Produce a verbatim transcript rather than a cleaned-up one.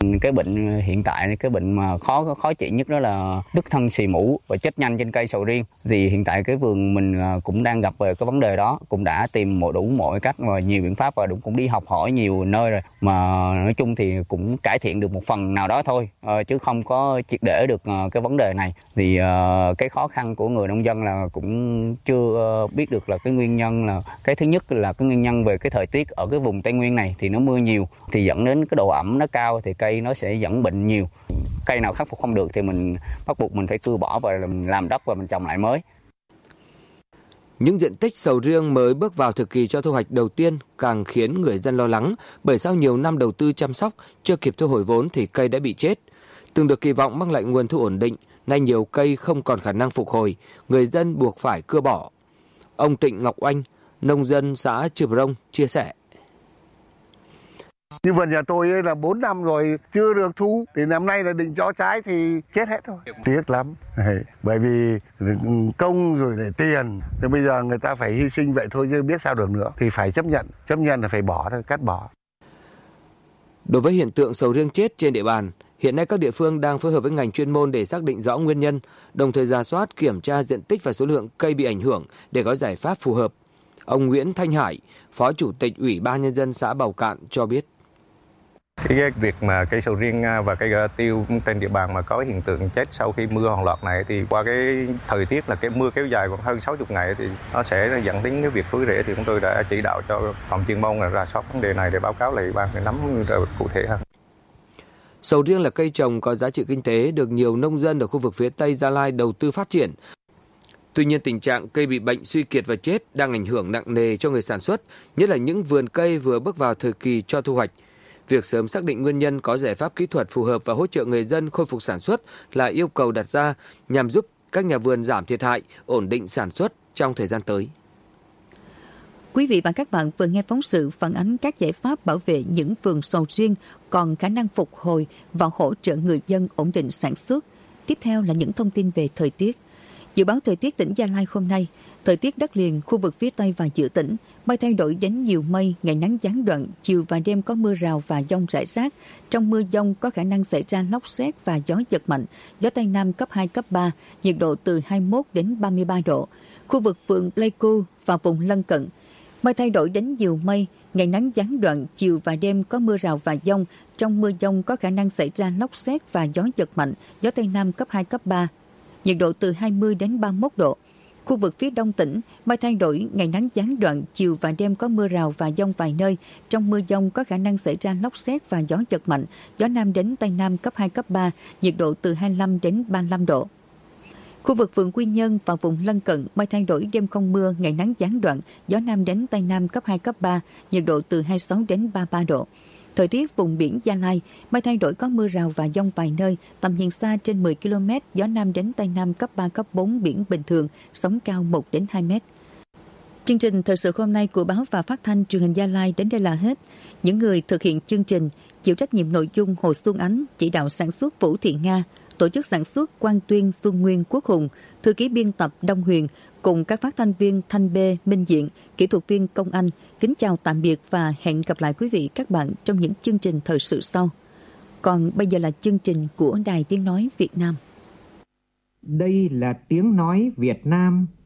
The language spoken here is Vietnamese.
Cái bệnh hiện tại, cái bệnh mà khó khó trị nhất đó là đứt thân xì mủ và chết nhanh trên cây sầu riêng. Thì hiện tại cái vườn mình cũng đang gặp về cái vấn đề đó, cũng đã tìm mọi đủ mọi cách và nhiều biện pháp và cũng cũng đi học hỏi nhiều nơi rồi, mà nói chung thì cũng cải thiện được một phần nào đó thôi, chứ không có triệt để được cái vấn đề này. Thì cái khó khăn của người nông dân là cũng chưa biết được là cái nguyên nhân là cái thứ nhất là cái nguyên nhân về cái thời tiết ở cái vùng Tây Nguyên này thì nó mưa nhiều thì dẫn đến cái độ ẩm nó cao thì cây nó sẽ dẫn bệnh nhiều. Cây nào khắc phục không được thì mình bắt buộc mình phải cưa bỏ và làm đất và mình trồng lại mới. Những diện tích sầu riêng mới bước vào thời kỳ cho thu hoạch đầu tiên càng khiến người dân lo lắng, bởi sau nhiều năm đầu tư chăm sóc chưa kịp thu hồi vốn thì cây đã bị chết. Từng được kỳ vọng mang lại nguồn thu ổn định, nay nhiều cây không còn khả năng phục hồi, người dân buộc phải cưa bỏ. Ông Trịnh Ngọc Oanh, nông dân xã Chư Prong chia sẻ. Như vườn nhà tôi ấy là bốn năm rồi chưa được thu, thì năm nay là định cho trái thì chết hết thôi. Tiếc lắm, bởi vì công rồi để tiền, thì bây giờ người ta phải hy sinh vậy thôi chứ biết sao được nữa. Thì phải chấp nhận, chấp nhận là phải bỏ thôi, cắt bỏ. Đối với hiện tượng sầu riêng chết trên địa bàn, hiện nay các địa phương đang phối hợp với ngành chuyên môn để xác định rõ nguyên nhân, đồng thời rà soát kiểm tra diện tích và số lượng cây bị ảnh hưởng để có giải pháp phù hợp. Ông Nguyễn Thanh Hải, Phó Chủ tịch Ủy ban Nhân dân xã Bào Cạn cho biết. Cái việc mà cây sầu riêng và cây tiêu trên địa bàn mà có hiện tượng chết sau khi mưa hàng loạt này thì qua cái thời tiết là cái mưa kéo dài còn hơn sáu mươi ngày thì nó sẽ dẫn đến cái việc thối rễ, thì chúng tôi đã chỉ đạo cho phòng chuyên môn là rà soát vấn đề này để báo cáo lại ban để nắm cụ thể hơn. Sầu riêng là cây trồng có giá trị kinh tế được nhiều nông dân ở khu vực phía Tây Gia Lai đầu tư phát triển. Tuy nhiên, tình trạng cây bị bệnh suy kiệt và chết đang ảnh hưởng nặng nề cho người sản xuất, nhất là những vườn cây vừa bước vào thời kỳ cho thu hoạch. Việc sớm xác định nguyên nhân, có giải pháp kỹ thuật phù hợp và hỗ trợ người dân khôi phục sản xuất là yêu cầu đặt ra nhằm giúp các nhà vườn giảm thiệt hại, ổn định sản xuất trong thời gian tới. Quý vị và các bạn vừa nghe phóng sự phản ánh các giải pháp bảo vệ những vườn sầu riêng còn khả năng phục hồi và hỗ trợ người dân ổn định sản xuất. Tiếp theo là những thông tin về thời tiết. Dự báo thời tiết tỉnh Gia Lai hôm nay, thời tiết đất liền, khu vực phía Tây và giữa tỉnh, mây thay đổi đến nhiều mây, ngày nắng gián đoạn, chiều và đêm có mưa rào và dông rải rác. Trong mưa dông có khả năng xảy ra lốc sét và gió giật mạnh, gió Tây Nam cấp hai, cấp ba, nhiệt độ từ hai mươi mốt đến ba mươi ba độ. Khu vực phường Pleiku và vùng lân cận, mây thay đổi đến nhiều mây, ngày nắng gián đoạn, chiều và đêm có mưa rào và dông. Trong mưa dông có khả năng xảy ra lốc sét và gió giật mạnh, gió Tây Nam cấp hai, cấp ba. Nhiệt độ từ hai mươi đến ba mươi mốt độ. Khu vực phía đông tỉnh, mây thay đổi, ngày nắng gián đoạn, chiều và đêm có mưa rào và dông vài nơi. Trong mưa dông có khả năng xảy ra lốc sét và gió giật mạnh, gió Nam đến Tây Nam cấp hai, cấp ba, nhiệt độ từ hai mươi lăm đến ba mươi lăm độ. Khu vực phường Quy Nhơn và vùng lân cận, mây thay đổi, đêm không mưa, ngày nắng gián đoạn, gió Nam đến Tây Nam cấp hai, cấp ba, nhiệt độ từ hai mươi sáu đến ba mươi ba độ. Thời tiết vùng biển Gia Lai, mây thay đổi có mưa rào và dông vài nơi, tầm nhìn xa trên mười ki lô mét, gió Nam đến Tây Nam cấp ba, cấp bốn, biển bình thường, sóng cao một đến hai mét. Chương trình thời sự hôm nay của báo và phát thanh truyền hình Gia Lai đến đây là hết. Những người thực hiện chương trình, chịu trách nhiệm nội dung Hồ Xuân Ánh, chỉ đạo sản xuất Vũ Thị Nga, tổ chức sản xuất Quang Tuyên, Xuân Nguyên, Quốc Hùng, thư ký biên tập Đông Huyền, cùng các phát thanh viên Thanh Bê, Minh Diện, kỹ thuật viên Công Anh, kính chào tạm biệt và hẹn gặp lại quý vị các bạn trong những chương trình thời sự sau. Còn bây giờ là chương trình của Đài Tiếng Nói Việt Nam. Đây là Tiếng Nói Việt Nam.